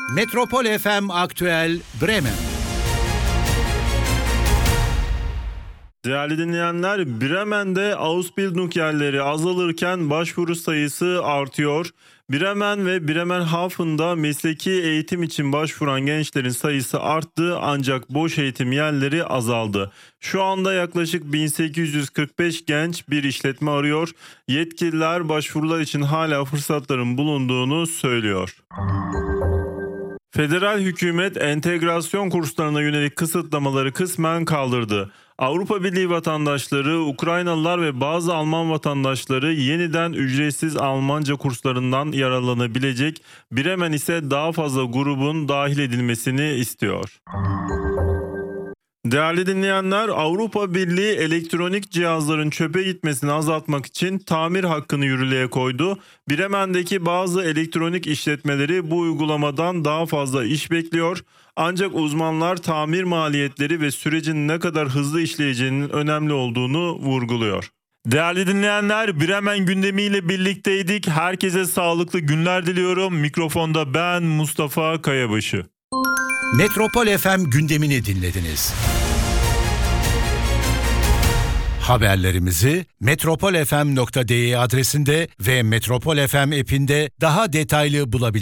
Metropol FM Aktüel Bremen. Değerli dinleyenler, Bremen'de Ausbildung yerleri azalırken başvuru sayısı artıyor. Bremen ve Bremerhaven'da mesleki eğitim için başvuran gençlerin sayısı arttı ancak boş eğitim yerleri azaldı. Şu anda yaklaşık 1845 genç bir işletme arıyor. Yetkililer başvurular için hala fırsatların bulunduğunu söylüyor. Federal hükümet entegrasyon kurslarına yönelik kısıtlamaları kısmen kaldırdı. Avrupa Birliği vatandaşları, Ukraynalılar ve bazı Alman vatandaşları yeniden ücretsiz Almanca kurslarından yararlanabilecek. Bremen ise daha fazla grubun dahil edilmesini istiyor. Değerli dinleyenler, Avrupa Birliği elektronik cihazların çöpe gitmesini azaltmak için tamir hakkını yürürlüğe koydu. Bremen'deki bazı elektronik işletmeleri bu uygulamadan daha fazla iş bekliyor. Ancak uzmanlar tamir maliyetleri ve sürecin ne kadar hızlı işleyeceğinin önemli olduğunu vurguluyor. Değerli dinleyenler, Bremen gündemiyle birlikteydik. Herkese sağlıklı günler diliyorum. Mikrofonda ben Mustafa Kayabaşı. Metropol FM gündemini dinlediniz. Haberlerimizi metropolfm.de adresinde ve Metropol FM app'inde daha detaylı bulabilirsiniz.